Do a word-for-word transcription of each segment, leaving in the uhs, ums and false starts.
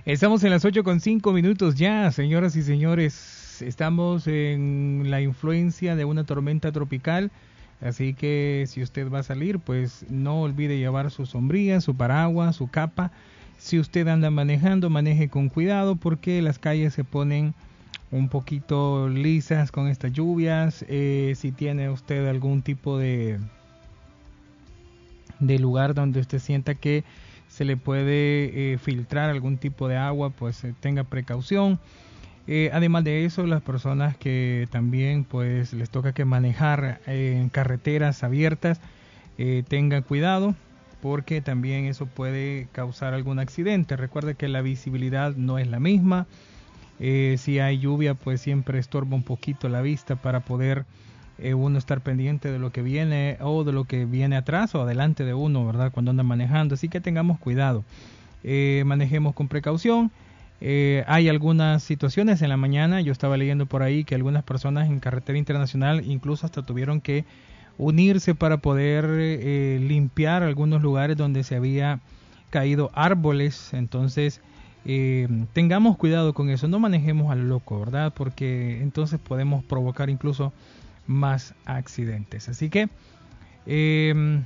Estamos en las ocho con cinco minutos ya, señoras y señores. Estamos en la influencia de una tormenta tropical. Así que si usted va a salir, pues no olvide llevar su sombrilla, su paraguas, su capa. Si usted anda manejando, maneje con cuidado porque las calles se ponen un poquito lisas con estas lluvias. Eh, si tiene usted algún tipo de, de lugar donde usted sienta que se le puede eh, filtrar algún tipo de agua, pues eh, tenga precaución. Eh, además de eso, las personas que también pues les toca que manejar eh, en carreteras abiertas, eh, tengan cuidado porque también eso puede causar algún accidente. Recuerde que la visibilidad no es la misma. Eh, si hay lluvia, pues siempre estorba un poquito la vista para poder eh, uno estar pendiente de lo que viene o de lo que viene atrás o adelante de uno, ¿verdad? Cuando anda manejando. Así que tengamos cuidado. Eh, manejemos con precaución. Eh, hay algunas situaciones en la mañana, yo estaba leyendo por ahí que algunas personas en carretera internacional incluso hasta tuvieron que unirse para poder eh, limpiar algunos lugares donde se había caído árboles. Entonces eh, tengamos cuidado con eso, no manejemos al loco, ¿verdad? Porque entonces podemos provocar incluso más accidentes. Así que eh,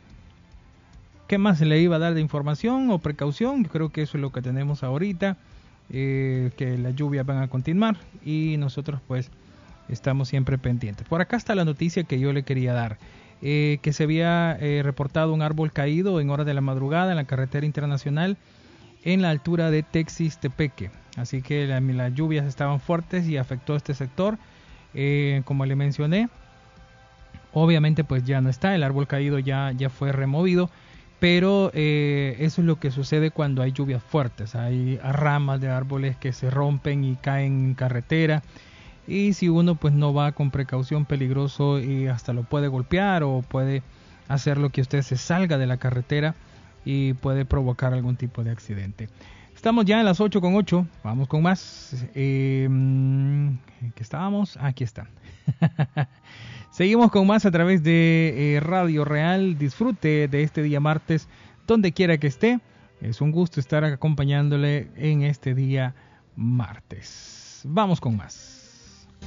¿qué más se le iba a dar de información o precaución? Yo creo que eso es lo que tenemos ahorita. Eh, que las lluvias van a continuar y nosotros pues estamos siempre pendientes. Por acá está la noticia que yo le quería dar, eh, que se había eh, reportado un árbol caído en horas de la madrugada en la carretera internacional en la altura de Texistepeque. Así que la, las lluvias estaban fuertes y afectó este sector. Eh, como le mencioné, obviamente pues ya no está, el árbol caído ya, ya fue removido. Pero eh, eso es lo que sucede cuando hay lluvias fuertes. Hay ramas de árboles que se rompen y caen en carretera. Y si uno pues no va con precaución, peligroso y hasta lo puede golpear o puede hacer lo que usted se salga de la carretera y puede provocar algún tipo de accidente. Estamos ya en las ocho con ocho. Vamos con más. Eh, ¿En qué estábamos? Aquí está. Seguimos con más a través de eh, Radio Real. Disfrute de este día martes, donde quiera que esté. Es un gusto estar acompañándole en este día martes. Vamos con más.